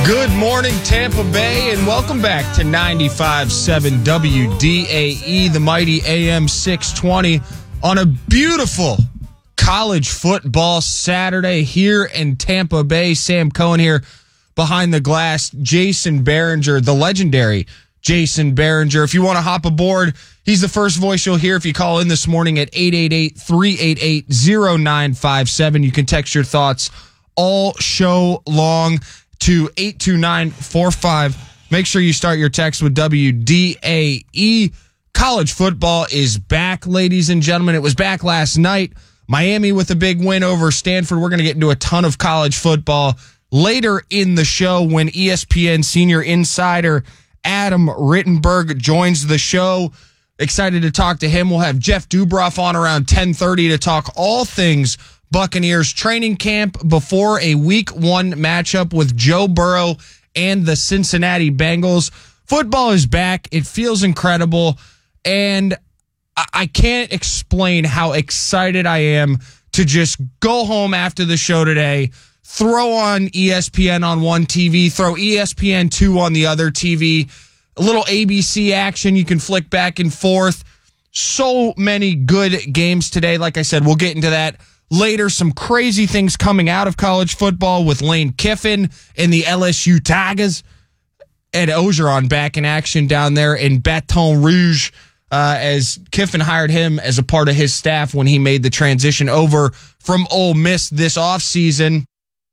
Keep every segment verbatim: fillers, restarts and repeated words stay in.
Good morning, Tampa Bay, and welcome back to ninety-five point seven W D A E, the mighty A M six twenty, on a beautiful college football Saturday here in Tampa Bay. Sam Cohen here behind the glass. Jason Behringer, the legendary Jason Behringer. If you want to hop aboard, he's the first voice you'll hear if you call in this morning at eight eight eight, three eight eight, zero nine five seven. You can text your thoughts all show long to eight two nine four five. Make sure you start your text with W D A E. College football is back, ladies and gentlemen. It was back last night. Miami with a big win over Stanford. We're going to get into a ton of college football later in the show when E S P N senior insider Adam Rittenberg joins the show. Excited to talk to him. We'll have Jeff Dubroff on around ten thirty to talk all things Buccaneers training camp before a week one matchup with Joe Burrow and the Cincinnati Bengals. Football is back. It feels incredible. And I can't explain how excited I am to just go home after the show today, throw on E S P N on one T V, throw E S P N two on the other T V, a little A B C action you can flick back and forth. So many good games today. Like I said, we'll get into that later. Some crazy things coming out of college football with Lane Kiffin and the L S U Tigers. Ed Ogeron back in action down there in Baton Rouge uh, as Kiffin hired him as a part of his staff when he made the transition over from Ole Miss this offseason.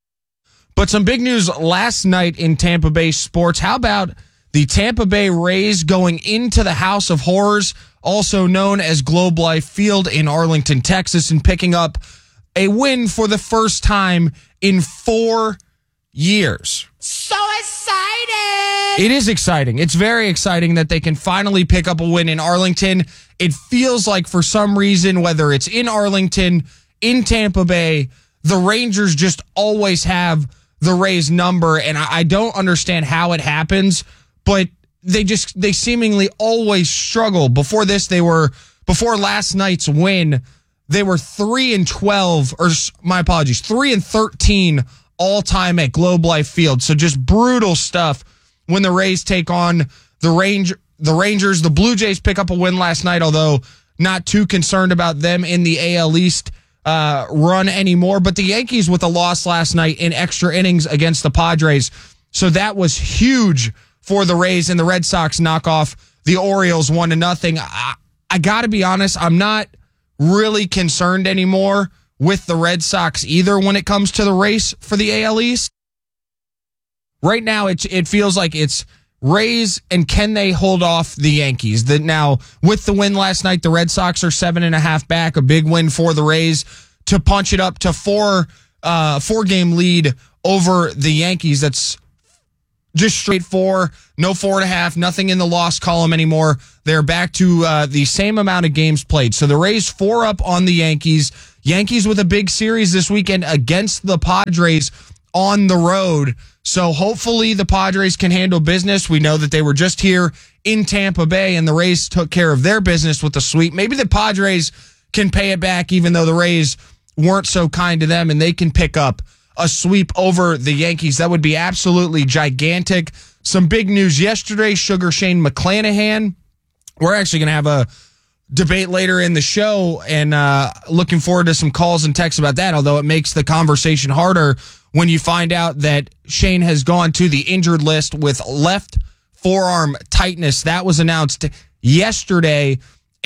But some big news last night in Tampa Bay sports. How about the Tampa Bay Rays going into the House of Horrors, also known as Globe Life Field in Arlington, Texas, and picking up a win for the first time in four years. So excited! It is exciting. It's very exciting that they can finally pick up a win in Arlington. It feels like for some reason, whether it's in Arlington, in Tampa Bay, the Rangers just always have the Rays number, and I don't understand how it happens, but they just, they seemingly always struggle. Before this, they were, before last night's win, they were three and twelve, or my apologies, three and thirteen all time at Globe Life Field. So just brutal stuff when the Rays take on the Range, the Rangers. The Blue Jays pick up a win last night, although not too concerned about them in the A L East uh, run anymore. But the Yankees with a loss last night in extra innings against the Padres. So that was huge for the Rays, and the Red Sox knock off the Orioles one to nothing. I, I got to be honest, I'm not really concerned anymore with the Red Sox either when it comes to the race for the A L East. Right now, it, it feels like it's Rays and can they hold off the Yankees? That now, with the win last night, the Red Sox are seven and a half back, a big win for the Rays to punch it up to four, uh, four game lead over the Yankees. That's just straight four, no four and a half, nothing in the loss column anymore. They're back to uh, the same amount of games played. So the Rays four up on the Yankees. Yankees with a big series this weekend against the Padres on the road. So hopefully the Padres can handle business. We know that they were just here in Tampa Bay and the Rays took care of their business with the sweep. Maybe the Padres can pay it back even though the Rays weren't so kind to them and they can pick up a sweep over the Yankees. That would be absolutely gigantic. Some big news yesterday, Sugar Shane McClanahan. We're actually going to have a debate later in the show and uh, looking forward to some calls and texts about that, although it makes the conversation harder when you find out that Shane has gone to the injured list with left forearm tightness. That was announced yesterday,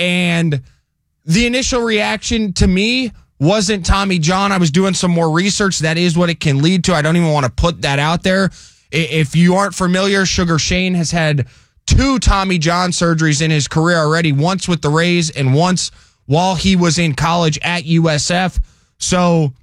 and the initial reaction to me wasn't Tommy John. I was doing some more research. That is what it can lead to. I don't even want to put that out there. If you aren't familiar, Sugar Shane has had two Tommy John surgeries in his career already, once with the Rays and once while he was in college at U S F. So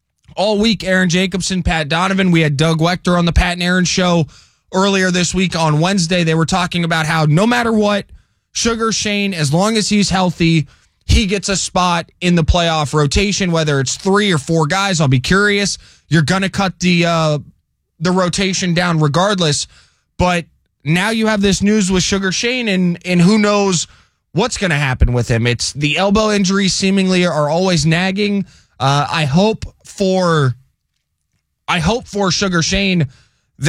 all week, Aaron Jacobson, Pat Donovan, we had Doug Wechter on the Pat and Aaron show earlier this week on Wednesday. They were talking about how no matter what, Sugar Shane, as long as he's healthy, he gets a spot in the playoff rotation, whether it's three or four guys. I'll be curious. You're going to cut the uh, the rotation down regardless. But now you have this news with Sugar Shane, and, and who knows what's going to happen with him. It's the elbow injuries seemingly are always nagging. Uh, I hope for I hope for Sugar Shane that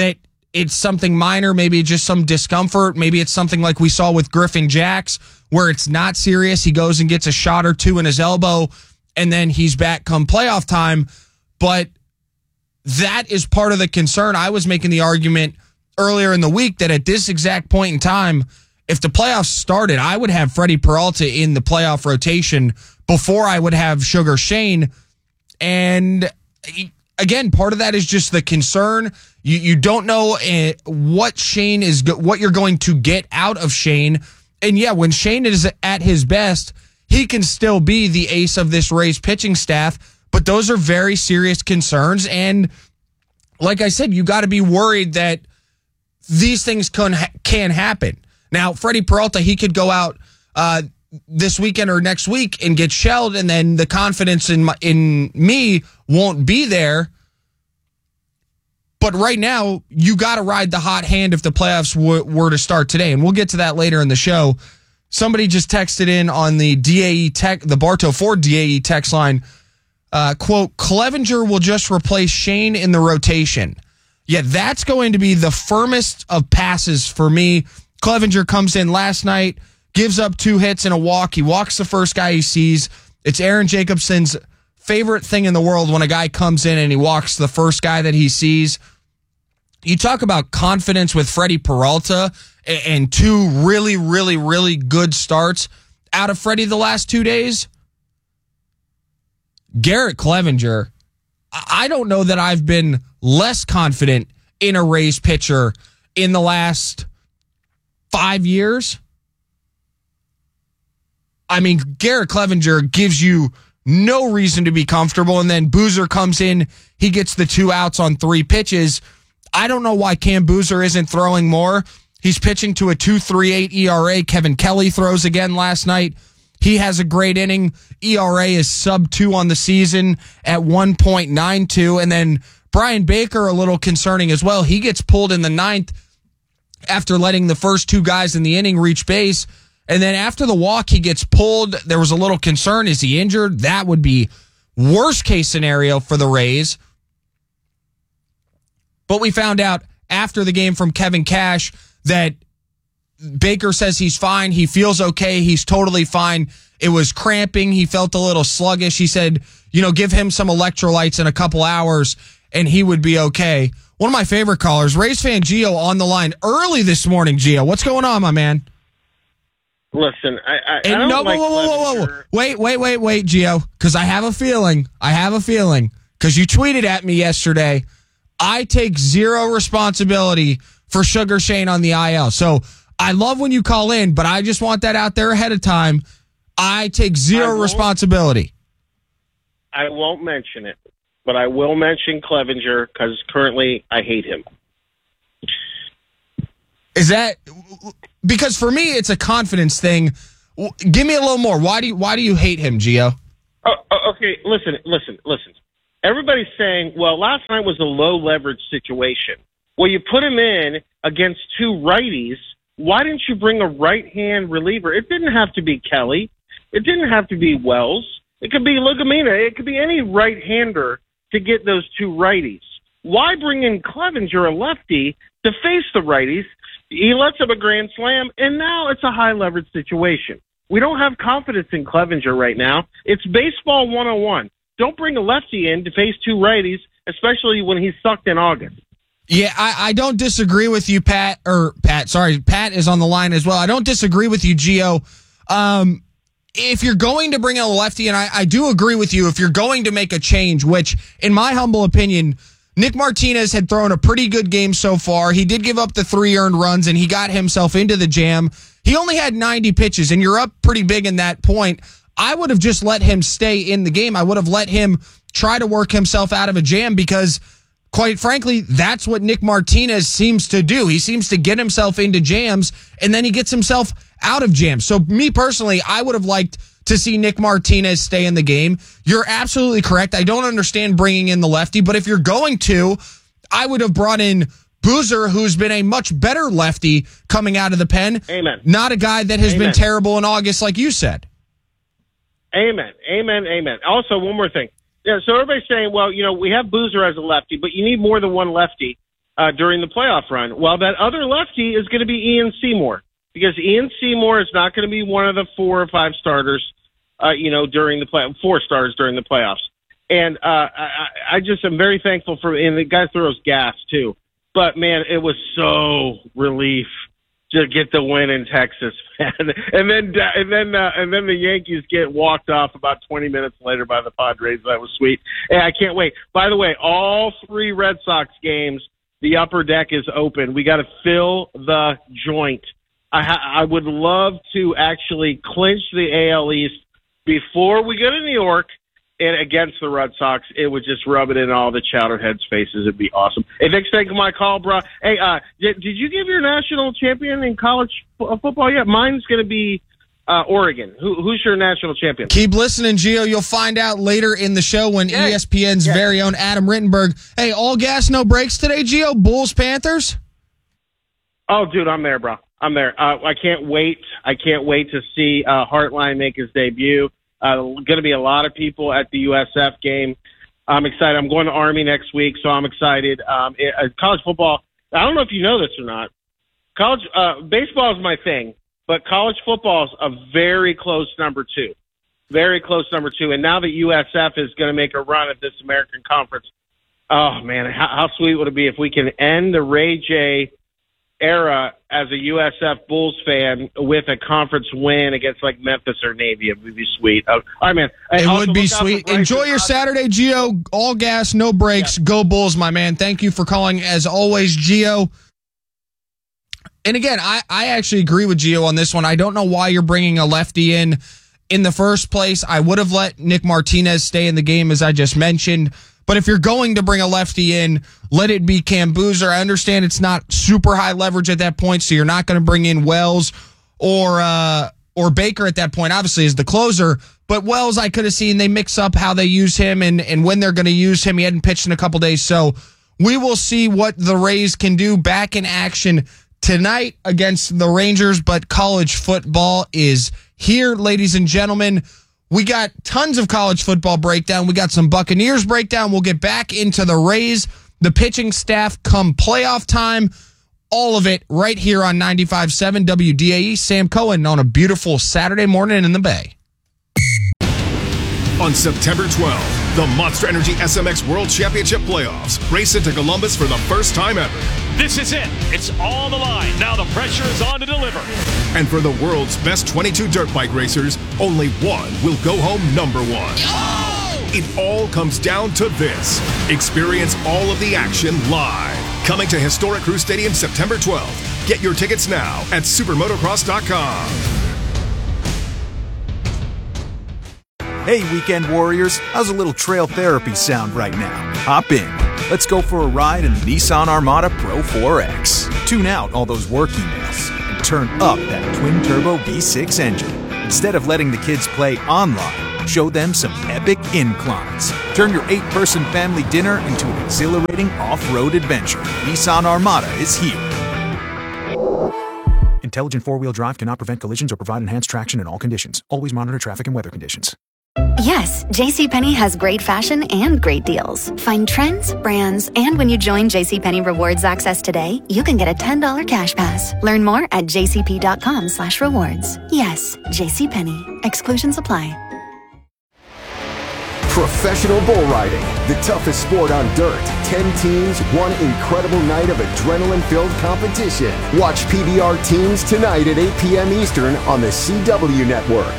it's something minor, maybe just some discomfort. Maybe it's something like we saw with Griffin Jacks, where it's not serious. He goes and gets a shot or two in his elbow, and then he's back come playoff time. But that is part of the concern. I was making the argument earlier in the week that at this exact point in time, if the playoffs started, I would have Freddie Peralta in the playoff rotation before I would have Sugar Shane. And again, part of that is just the concern. You you don't know uh, what Shane is, what you're going to get out of Shane. And yeah, when Shane is at his best, he can still be the ace of this Rays pitching staff. But those are very serious concerns. And like I said, you got to be worried that these things can, can happen. Now, Freddie Peralta, he could go out uh, this weekend or next week and get shelled, and then the confidence in my, in me won't be there. But right now, you got to ride the hot hand if the playoffs w- were to start today, and we'll get to that later in the show. Somebody just texted in on the D A E tech, the Bartow Ford D A E text line, uh, quote, Clevenger will just replace Shane in the rotation. Yeah, that's going to be the firmest of passes for me. Clevenger comes in last night, gives up two hits and a walk. He walks the first guy he sees. It's Aaron Jacobson's favorite thing in the world when a guy comes in and he walks the first guy that he sees. You talk about confidence with Freddie Peralta and two really, really, really good starts out of Freddie the last two days. Garrett Clevenger, I don't know that I've been less confident in a Rays pitcher in the last five years. I mean, Garrett Clevenger gives you no reason to be comfortable, and then Boozer comes in, he gets the two outs on three pitches. I don't know why Cam Boozer isn't throwing more. He's pitching to a two point three eight E R A. Kevin Kelly throws again last night. He has a great inning. E R A is sub two on the season at one point nine two. And then Brian Baker, a little concerning as well. He gets pulled in the ninth after letting the first two guys in the inning reach base. And then after the walk, he gets pulled. There was a little concern. Is he injured? That would be worst case scenario for the Rays. But we found out after the game from Kevin Cash that Baker says he's fine. He feels okay. He's totally fine. It was cramping. He felt a little sluggish. He said, you know, give him some electrolytes in a couple hours and he would be okay. One of my favorite callers, Rays fan Gio, on the line early this morning. Gio, what's going on, my man? Listen, I, I, and I don't no, like whoa, whoa, whoa, whoa, whoa. Wait, wait, wait, wait, Gio, because I have a feeling. I have a feeling because you tweeted at me yesterday. I take zero responsibility for Sugar Shane on the I L. So I love when you call in, but I just want that out there ahead of time. I take zero I responsibility. I won't mention it, but I will mention Clevenger because currently I hate him. Is that because for me it's a confidence thing? Give me a little more. Why do you why do you hate him, Gio? Oh, oh, okay, listen, listen, listen. Everybody's saying, well, last night was a low leverage situation. Well, you put him in against two righties. Why didn't you bring a right-hand reliever? It didn't have to be Kelly. It didn't have to be Wells. It could be Lugumina. It could be any right-hander to get those two righties. Why bring in Clevenger, a lefty, to face the righties? He lets up a grand slam, and now it's a high-leverage situation. We don't have confidence in Clevenger right now. It's baseball one oh one. Don't bring a lefty in to face two righties, especially when he sucked in August. Yeah, I, I don't disagree with you, Pat. Or Pat, sorry, Pat is on the line as well. I don't disagree with you, Gio. Um, if you're going to bring in a lefty, and I, I do agree with you, if you're going to make a change, which, in my humble opinion, Nick Martinez had thrown a pretty good game so far. He did give up the three earned runs, and he got himself into the jam. He only had ninety pitches, and you're up pretty big in that point. I would have just let him stay in the game. I would have let him try to work himself out of a jam because, quite frankly, that's what Nick Martinez seems to do. He seems to get himself into jams, and then he gets himself out of jams. So me personally, I would have liked to see Nick Martinez stay in the game. You're absolutely correct. I don't understand bringing in the lefty, but if you're going to, I would have brought in Boozer, who's been a much better lefty coming out of the pen. Amen. Not a guy that has Amen. been terrible in August, like you said. Amen. Amen. Amen. Also, one more thing. Yeah, so everybody's saying, well, you know, we have Boozer as a lefty, but you need more than one lefty. uh, during the playoff run. Well, that other lefty is going to be Ian Seymour, because Ian Seymour is not going to be one of the four or five starters, uh, you know, during the play, four stars during the playoffs. And uh, I, I just am very thankful for, and the guy throws gas too. But man, it was so relief to get the win in Texas, man. And then, and then, uh, and then the Yankees get walked off about twenty minutes later by the Padres. That was sweet. And I can't wait. By the way, all three Red Sox games, the upper deck is open. We got to fill the joint. I, ha- I would love to actually clinch the A L East before we go to New York. And against the Red Sox, it would just rub it in all the chowderheads' faces. It'd be awesome. Hey, thanks for taking my call, bro. Hey, uh, did, did you give your national champion in college f- football yet? Mine's going to be uh, Oregon. Who, who's your national champion? Keep listening, Gio. You'll find out later in the show when Yeah. E S P N's Yeah. very own Adam Rittenberg. Hey, all gas, no breaks today, Gio? Bulls, Panthers? Oh, dude, I'm there, bro. I'm there. Uh, I can't wait. I can't wait to see uh, Heartline make his debut. Uh, going to be a lot of people at the U S F game. I'm excited. I'm going to Army next week, so I'm excited. Um, it, uh, college football, I don't know if you know this or not. College uh, baseball is my thing, but college football is a very close number two. Very close number two. And now that U S F is going to make a run at this American Conference, oh, man, how, how sweet would it be if we can end the Ray J era as a U S F Bulls fan with a conference win against like Memphis or Navy. It would be sweet. Uh, all right, man. Hey, It also would be look out for sweet. Bryson Enjoy your Hodgson. Saturday, Gio. All gas, no breaks. Yeah. Go Bulls, my man. Thank you for calling, as always, Gio. And again, I, I actually agree with Gio on this one. I don't know why you're bringing a lefty in in the first place. I would have let Nick Martinez stay in the game, as I just mentioned. But if you're going to bring a lefty in, let it be Cam Boozer. I understand it's not super high leverage at that point, so you're not going to bring in Wells or uh, or Baker at that point, obviously, as the closer. But Wells, I could have seen they mix up how they use him and, and when they're going to use him. He hadn't pitched in a couple days, so we will see what the Rays can do back in action tonight against the Rangers. But college football is here, ladies and gentlemen. We got tons of college football breakdown. We got some Buccaneers breakdown. We'll get back into the Rays, the pitching staff come playoff time. All of it right here on ninety-five point seven W D A E. Sam Cohen on a beautiful Saturday morning in the Bay. On September twelfth, the Monster Energy S M X World Championship Playoffs race into Columbus for the first time ever. This is it. It's all on the line. Now the pressure is on to deliver. And for the world's best twenty-two dirt bike racers, only one will go home number one. Oh! It all comes down to this. Experience all of the action live. Coming to historic Crew Stadium September twelfth. Get your tickets now at supermotocross dot com. Hey, weekend warriors, how's a little trail therapy sound right now? Hop in. Let's go for a ride in the Nissan Armada Pro four X. Tune out all those work emails and turn up that twin-turbo V six engine. Instead of letting the kids play online, show them some epic inclines. Turn your eight-person family dinner into an exhilarating off-road adventure. Nissan Armada is here. Intelligent four-wheel drive cannot prevent collisions or provide enhanced traction in all conditions. Always monitor traffic and weather conditions. Yes, JCPenney has great fashion and great deals. Find trends, brands, and when you join JCPenney Rewards Access today, you can get a ten dollars cash pass. Learn more at jcp.com slash rewards. Yes, JCPenney. Exclusions apply. Professional bull riding, the toughest sport on dirt. Ten teams, one incredible night of adrenaline-filled competition. Watch P B R Teams tonight at eight p.m. Eastern on the C W Network.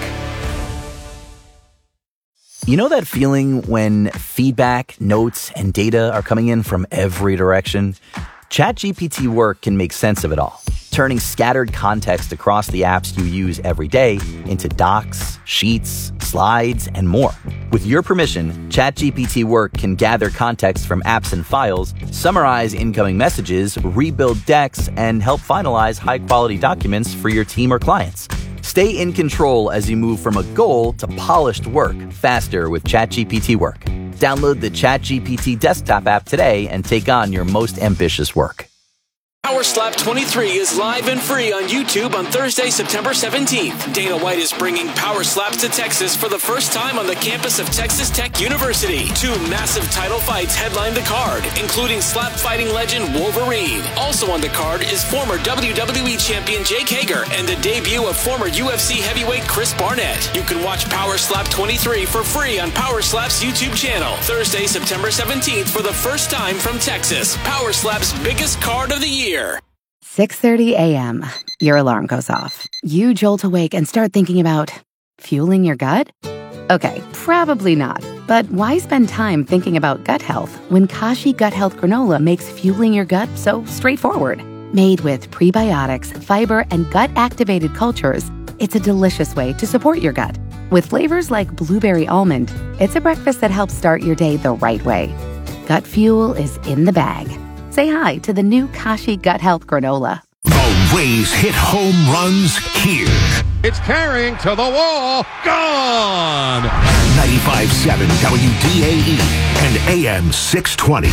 You know that feeling when feedback, notes, and data are coming in from every direction? ChatGPT Work can make sense of it all, turning scattered context across the apps you use every day into docs, sheets, slides, and more. With your permission, ChatGPT Work can gather context from apps and files, summarize incoming messages, rebuild decks, and help finalize high-quality documents for your team or clients. Stay in control as you move from a goal to polished work faster with ChatGPT Work. Download the ChatGPT desktop app today and take on your most ambitious work. Powered Power Slap twenty-three is live and free on YouTube on Thursday, September seventeenth. Dana White is bringing Power Slaps to Texas for the first time on the campus of Texas Tech University. Two massive title fights headline the card, including slap fighting legend Wolverine. Also on the card is former W W E champion Jake Hager and the debut of former U F C heavyweight Chris Barnett. You can watch Power Slap twenty-three for free on Power Slap's YouTube channel. Thursday, September seventeenth for the first time from Texas. Power Slap's biggest card of the year. six thirty a.m. Your alarm goes off. You jolt awake and start thinking about fueling your gut? Okay, probably not. But why spend time thinking about gut health when Kashi Gut Health Granola makes fueling your gut so straightforward? Made with prebiotics, fiber, and gut-activated cultures, it's a delicious way to support your gut. With flavors like blueberry almond, it's a breakfast that helps start your day the right way. Gut fuel is in the bag. Say hi to the new Kashi Gut Health Granola. The Rays hit home runs here. It's carrying to the wall. Gone! ninety-five point seven W D A E and A M six twenty.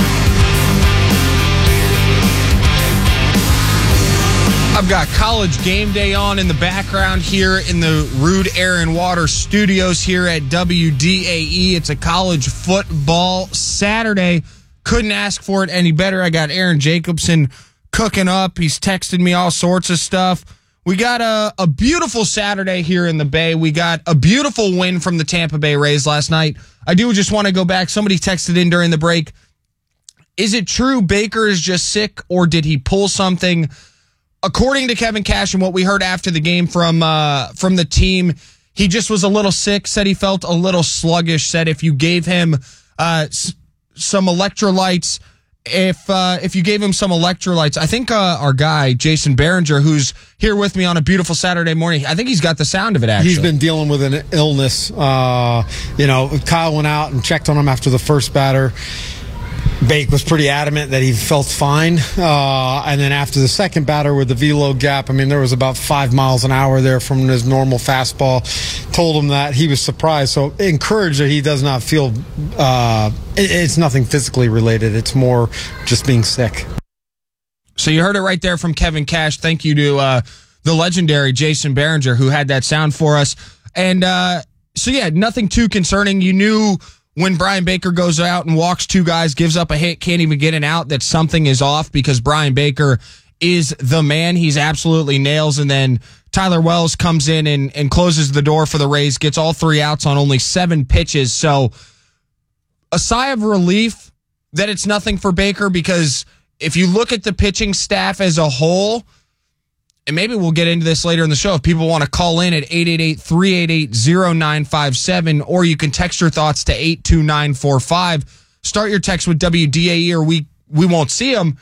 I've got College Game Day on in the background here in the Rude Air and Water studios here at W D A E. It's a college football Saturday. Couldn't ask for it any better. I got Aaron Jacobson cooking up. He's texting me all sorts of stuff. We got a, a beautiful Saturday here in the Bay. We got a beautiful win from the Tampa Bay Rays last night. I do just want to go back. Somebody texted in during the break. Is it true Baker is just sick, or did he pull something? According to Kevin Cash and what we heard after the game from uh, from the team, he just was a little sick, said he felt a little sluggish, said if you gave him uh, s- some electrolytes, if uh, if you gave him some electrolytes, I think uh, our guy, Jason Behringer, who's here with me on a beautiful Saturday morning, I think he's got the sound of it, actually. He's been dealing with an illness. Uh, you know, Kyle went out and checked on him after the first batter. Bake was pretty adamant that he felt fine. Uh, and then after the second batter with the velo gap, I mean, there was about five miles an hour there from his normal fastball. Told him that he was surprised. So encouraged that he does not feel, uh, it, it's nothing physically related. It's more just being sick. So you heard it right there from Kevin Cash. Thank you to uh, the legendary Jason Behringer who had that sound for us. And uh, so, yeah, nothing too concerning. You knew when Brian Baker goes out and walks two guys, gives up a hit, can't even get an out, that something is off, because Brian Baker is the man. He's absolutely nails. And then Tyler Wells comes in and, and closes the door for the Rays, gets all three outs on only seven pitches. So a sigh of relief that it's nothing for Baker, because if you look at the pitching staff as a whole, and maybe we'll get into this later in the show if people want to call in at eight eight eight, three eight eight, zero nine five seven, or you can text your thoughts to eight two nine four five. Start your text with W D A E or we we won't see them.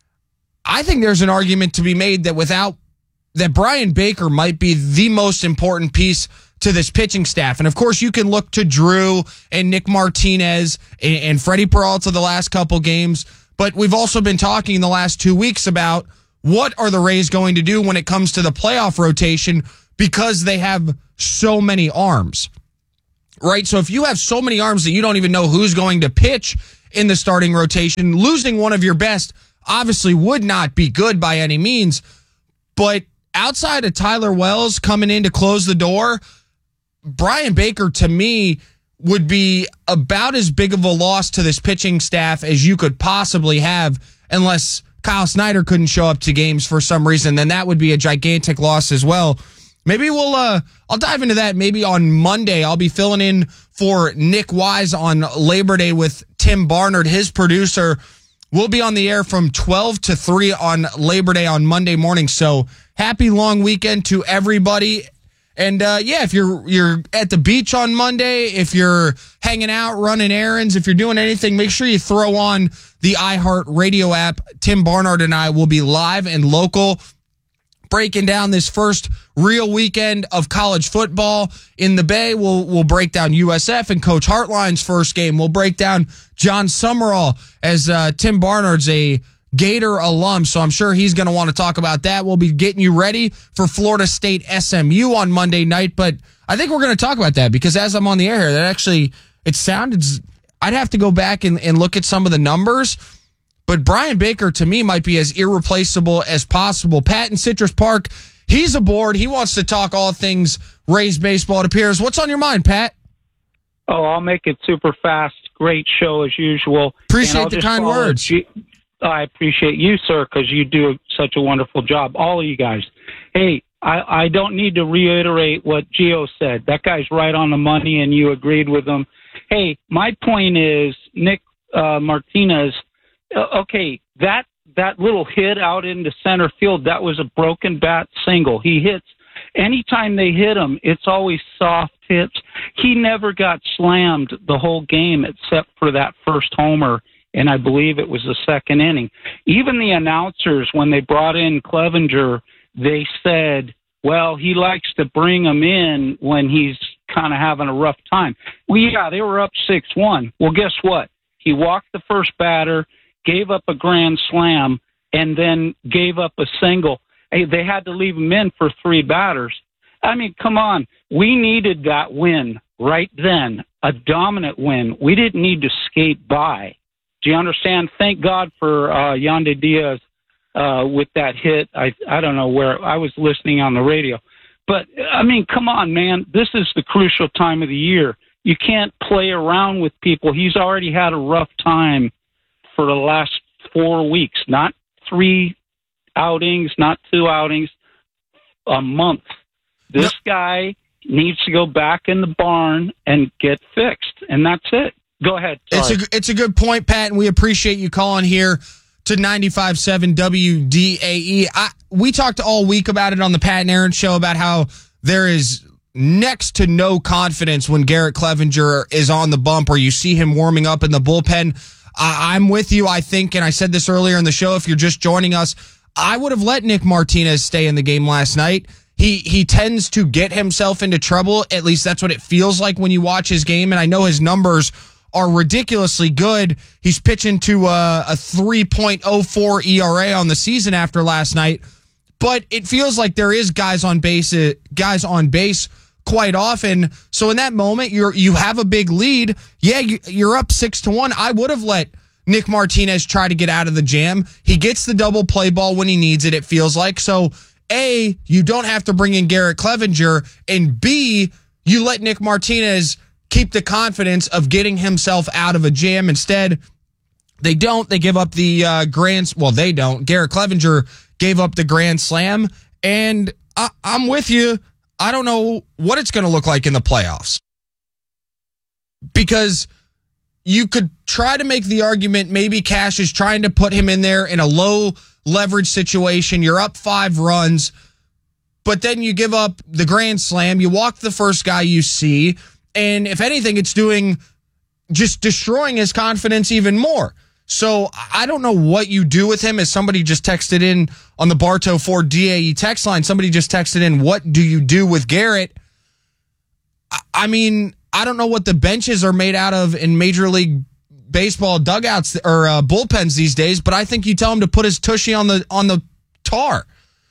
I think there's an argument to be made that without that Brian Baker might be the most important piece to this pitching staff. And of course, you can look to Drew and Nick Martinez and, and Freddie Peralta the last couple games, but we've also been talking in the last two weeks about what are the Rays going to do when it comes to the playoff rotation, because they have so many arms, right? So if you have so many arms that you don't even know who's going to pitch in the starting rotation, losing one of your best obviously would not be good by any means. But outside of Tyler Wells coming in to close the door, Brian Baker, to me, would be about as big of a loss to this pitching staff as you could possibly have, unless Kyle Snyder couldn't show up to games for some reason. Then that would be a gigantic loss as well. Maybe we'll, uh, I'll dive into that maybe on Monday. I'll be filling in for Nick Wise on Labor Day with Tim Barnard, his producer. We'll be on the air from twelve to three on Labor Day on Monday morning. So happy long weekend to everybody. And uh, yeah, if you're you're at the beach on Monday, if you're hanging out, running errands, if you're doing anything, make sure you throw on the iHeart Radio app. Tim Barnard and I will be live and local, breaking down this first real weekend of college football in the Bay. We'll we'll break down U S F and Coach Hartline's first game. We'll break down John Summerall, as uh, Tim Barnard's a Gator alum, so I'm sure he's going to want to talk about that. We'll be getting you ready for Florida State S M U on Monday night, but I think we're going to talk about that because as I'm on the air here, that actually, it sounded, I'd have to go back and, and look at some of the numbers, but Brian Baker, to me, might be as irreplaceable as possible. Pat in Citrus Park, he's aboard. He wants to talk all things Rays baseball, it appears. What's on your mind, Pat? Oh, I'll make it super fast. Great show as usual. Appreciate the kind words. G- I appreciate you, sir, because you do such a wonderful job. All of you guys. Hey, I, I don't need to reiterate what Gio said. That guy's right on the money, and you agreed with him. Hey, my point is, Nick uh, Martinez, uh, okay, that that little hit out into center field, that was a broken bat single. He hits, anytime they hit him, it's always soft hits. He never got slammed the whole game except for that first homer, and I believe it was the second inning. Even the announcers, when they brought in Clevenger, they said, well, he likes to bring him in when he's kind of having a rough time. Well, yeah, they were up six one. Well, guess what? He walked the first batter, gave up a grand slam, and then gave up a single. Hey, they had to leave him in for three batters. I mean, come on. We needed that win right then, a dominant win. We didn't need to skate by. Do you understand? Thank God for uh, Yandy Diaz uh, with that hit. I I don't know where. I was listening on the radio. But, I mean, come on, man. This is the crucial time of the year. You can't play around with people. He's already had a rough time for the last four weeks, not three outings, not two outings, a month. This guy needs to go back in the barn and get fixed, and that's it. Go ahead. Sorry. It's a, it's a good point, Pat, and we appreciate you calling here to ninety-five point seven W D A E. I, we talked all week about it on the Pat and Aaron show about how there is next to no confidence when Garrett Clevenger is on the bump or you see him warming up in the bullpen. I, I'm with you, I think, and I said this earlier in the show, if you're just joining us, I would have let Nick Martinez stay in the game last night. He he tends to get himself into trouble. At least that's what it feels like when you watch his game, and I know his numbers are ridiculously good. He's pitching to a, a three point oh four E R A on the season after last night, but it feels like there is guys on base, guys on base quite often. So in that moment, you're you have a big lead. Yeah, you, you're up six to one. I would have let Nick Martinez try to get out of the jam. He gets the double play ball when he needs it, it feels like. So A, you don't have to bring in Garrett Clevenger, and B, you let Nick Martinez keep the confidence of getting himself out of a jam. Instead, they don't. They give up the uh, grand... Well, they don't. Garrett Clevenger gave up the grand slam, and I, I'm with you. I don't know what it's going to look like in the playoffs. Because you could try to make the argument maybe Cash is trying to put him in there in a low leverage situation. You're up five runs, but then you give up the grand slam. You walk the first guy you see, and if anything, it's doing just destroying his confidence even more. So I don't know what you do with him. As somebody just texted in on the Bartow Ford D A E text line, somebody just texted in, what do you do with Garrett? I mean, I don't know what the benches are made out of in Major League Baseball dugouts or uh, bullpens these days, but I think you tell him to put his tushy on the on the tar.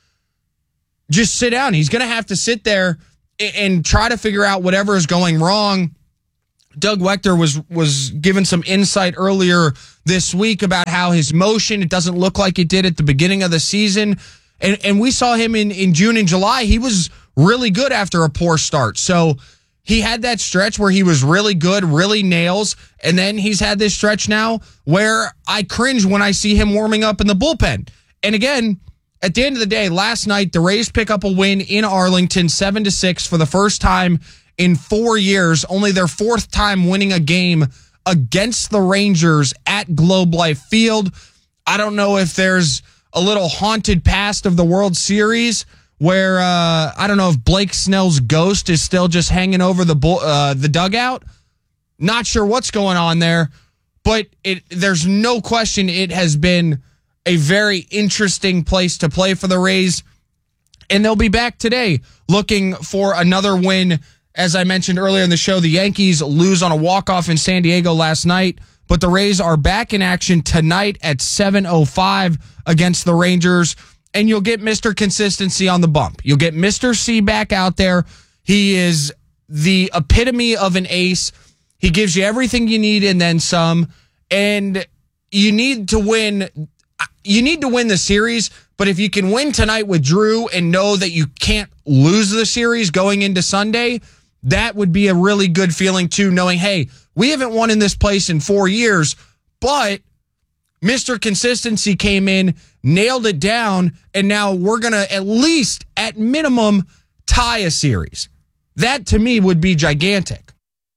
Just sit down. He's going to have to sit there and, and try to figure out whatever is going wrong. Doug Wechter was was given some insight earlier this week about how his motion, it doesn't look like it did at the beginning of the season. And and we saw him in, in June and July. He was really good after a poor start. So he had that stretch where he was really good, really nails, and then he's had this stretch now where I cringe when I see him warming up in the bullpen. And again, at the end of the day, last night, the Rays pick up a win in Arlington, seven to six for the first time in four years, only their fourth time winning a game against the Rangers at Globe Life Field. I don't know if there's a little haunted past of the World Series where uh, I don't know if Blake Snell's ghost is still just hanging over the bull, uh, the dugout. Not sure what's going on there, but it there's no question it has been a very interesting place to play for the Rays, and they'll be back today looking for another win. As I mentioned earlier in the show, the Yankees lose on a walk-off in San Diego last night, but the Rays are back in action tonight at seven oh five against the Rangers. And you'll get Mister Consistency on the bump. You'll get Mister C back out there. He is the epitome of an ace. He gives you everything you need and then some. And you need to win. You need to win the series, but if you can win tonight with Drew and know that you can't lose the series going into Sunday, that would be a really good feeling too, knowing, hey, we haven't won in this place in four years, but Mister Consistency came in, nailed it down, and now we're going to at least, at minimum, tie a series. That, to me, would be gigantic.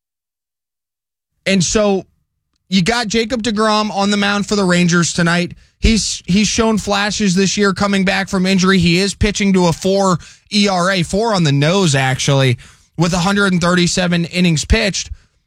And so you got Jacob deGrom on the mound for the Rangers tonight. He's he's shown flashes this year coming back from injury. He is pitching to a four E R A, four on the nose, actually, with one hundred thirty-seven innings pitched.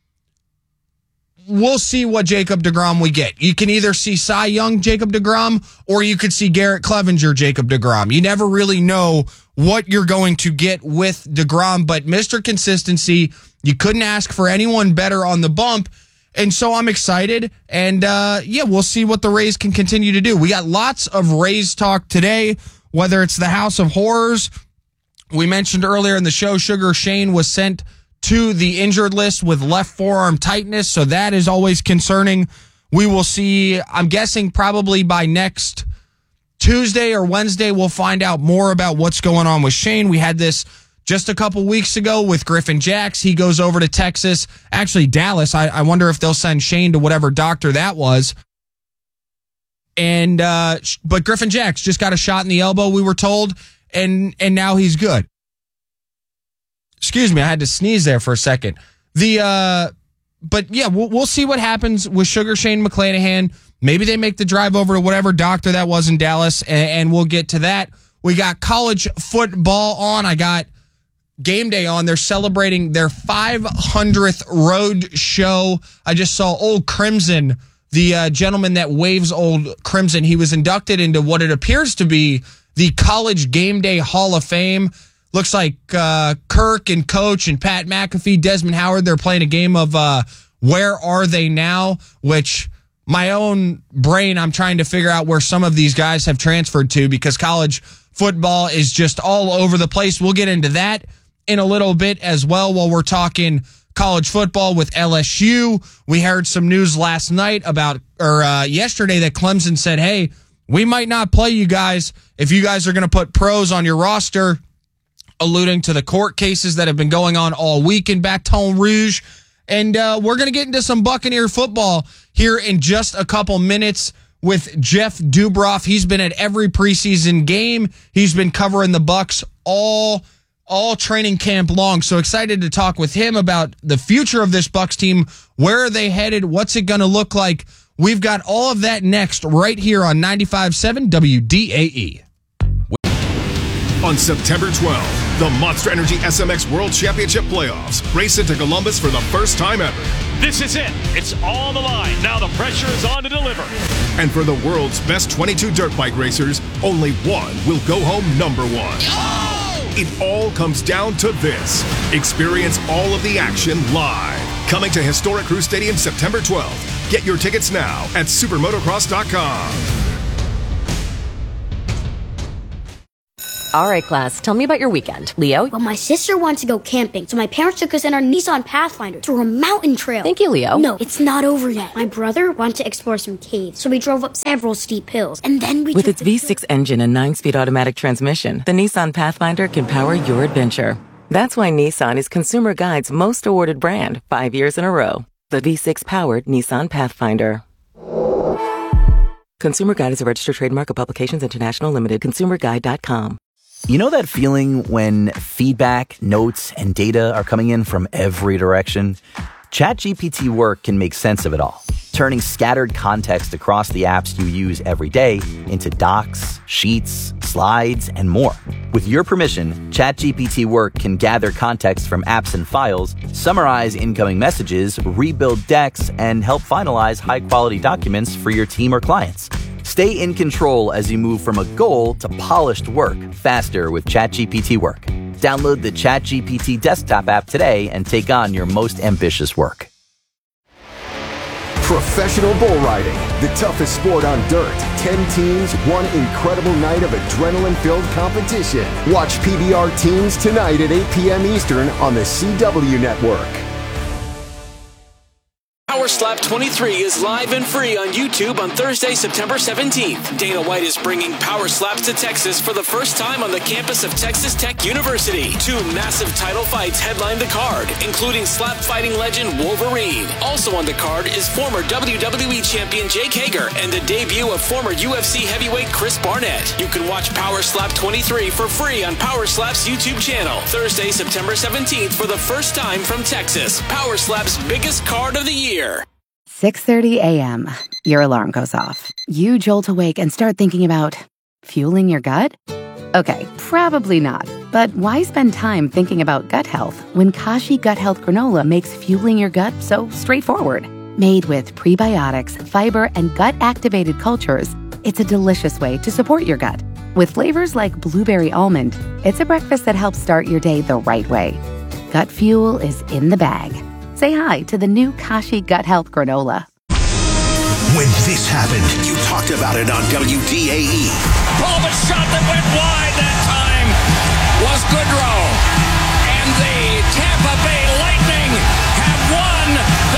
We'll see what Jacob deGrom we get. You can either see Cy Young Jacob deGrom, or you could see Garrett Clevenger Jacob deGrom. You never really know what you're going to get with deGrom, but Mister Consistency, you couldn't ask for anyone better on the bump. And so I'm excited, and uh, yeah, we'll see what the Rays can continue to do. We got lots of Rays talk today, whether it's the House of Horrors. We mentioned earlier in the show, Sugar Shane was sent to the injured list with left forearm tightness, so that is always concerning. We will see, I'm guessing probably by next Tuesday or Wednesday, we'll find out more about what's going on with Shane. We had this just a couple weeks ago with Griffin Jax. He goes over to Texas, actually Dallas. I, I wonder if they'll send Shane to whatever doctor that was. And uh, but Griffin Jax just got a shot in the elbow, we were told, and and now he's good. Excuse me, I had to sneeze there for a second. The uh, but yeah, we'll, we'll see what happens with Sugar Shane McClanahan. Maybe they make the drive over to whatever doctor that was in Dallas, and, and we'll get to that. We got college football on. I got Game Day on. They're celebrating their five hundredth road show. I just saw Old Crimson, the uh, gentleman that waves Old Crimson. He was inducted into what it appears to be the College Game Day Hall of Fame. Looks like uh, Kirk and Coach and Pat McAfee, Desmond Howard, they're playing a game of uh, Where Are They Now, which my own brain, I'm trying to figure out where some of these guys have transferred to, because college football is just all over the place. We'll get into that in a little bit as well while we're talking college football with L S U. We heard some news last night about, or uh, yesterday, that Clemson said, hey, we might not play you guys if you guys are going to put pros on your roster, alluding to the court cases that have been going on all week in Baton Rouge. And uh, we're going to get into some Buccaneer football here in just a couple minutes with Jeff Dubroff. He's been at every preseason game. He's been covering the Bucs all all training camp long. So excited to talk with him about the future of this Bucs team. Where are they headed? What's it going to look like? We've got all of that next right here on ninety-five point seven W D A E. On September twelfth, the Monster Energy S M X World Championship Playoffs race into Columbus for the first time ever. This is it. It's all the line. Now the pressure is on to deliver. And for the world's best twenty-two dirt bike racers, only one will go home number one. Oh! It all comes down to this. Experience all of the action live. Coming to historic Crew Stadium September twelfth. Get your tickets now at supermotocross dot com. All right, class, tell me about your weekend. Leo? Well, my sister wants to go camping, so my parents took us in our Nissan Pathfinder through a mountain trail. Thank you, Leo. No, it's not over yet. My brother wanted to explore some caves, so we drove up several steep hills, and then we With its V six engine and nine-speed automatic transmission, the Nissan Pathfinder can power your adventure. That's why Nissan is Consumer Guide's most awarded brand five years in a row. The V six-powered Nissan Pathfinder. Consumer Guide is a registered trademark of Publications International Limited. consumer guide dot com. You know that feeling when feedback, notes, and data are coming in from every direction? ChatGPT Work can make sense of it all, turning scattered context across the apps you use every day into docs, sheets, slides, and more. With your permission, ChatGPT Work can gather context from apps and files, summarize incoming messages, rebuild decks, and help finalize high-quality documents for your team or clients. Stay in control as you move from a goal to polished work faster with ChatGPT Work. Download the ChatGPT desktop app today and take on your most ambitious work. Professional bull riding, the toughest sport on dirt. Ten teams, one incredible night of adrenaline-filled competition. Watch P B R Teams tonight at eight p.m. Eastern on the C W Network. Power Slap twenty-three is live and free on YouTube on Thursday, September seventeenth. Dana White is bringing Power Slaps to Texas for the first time on the campus of Texas Tech University. Two massive title fights headline the card, including slap fighting legend Wolverine. Also on the card is former W W E champion Jake Hager and the debut of former U F C heavyweight Chris Barnett. You can watch Power Slap twenty-three for free on Power Slap's YouTube channel. Thursday, September seventeenth for the first time from Texas. Power Slap's biggest card of the year. six thirty a.m. Your alarm goes off. You jolt awake and start thinking about fueling your gut? Okay, probably not. But why spend time thinking about gut health when Kashi Gut Health Granola makes fueling your gut so straightforward? Made with prebiotics, fiber, and gut-activated cultures, it's a delicious way to support your gut. With flavors like blueberry almond, it's a breakfast that helps start your day the right way. Gut fuel is in the bag. Say hi to the new Kashi Gut Health Granola. When this happened, you talked about it on W D A E. Pull the shot that went wide that time was Goodrow.